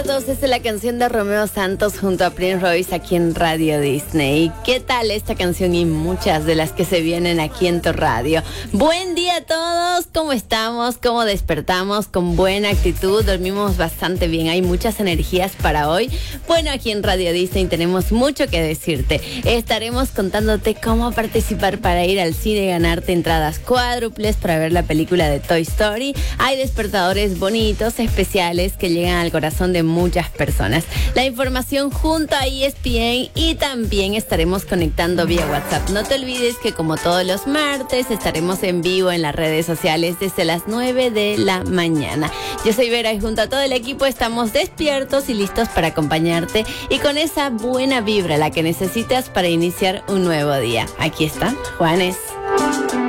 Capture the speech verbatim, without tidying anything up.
Esta es la canción de Romeo Santos junto a Prince Royce aquí en Radio Disney. ¿Qué tal esta canción y muchas de las que se vienen aquí en tu radio? Buen día a todos, ¿cómo estamos? ¿Cómo despertamos? Con buena actitud, dormimos bastante bien, hay muchas energías para hoy. Bueno, aquí en Radio Disney tenemos mucho que decirte. Estaremos contándote cómo participar para ir al cine y ganarte entradas cuádruples para ver la película de Toy Story. Hay despertadores bonitos, especiales, que llegan al corazón de muchas personas. La información junto a E S P N y también estaremos conectando vía WhatsApp. No te olvides que como todos los martes estaremos en vivo en las redes sociales desde las nueve de la mañana. Yo soy Vera y junto a todo el equipo estamos despiertos y listos para acompañarte y con esa buena vibra la que necesitas para iniciar un nuevo día. Aquí está Juanes.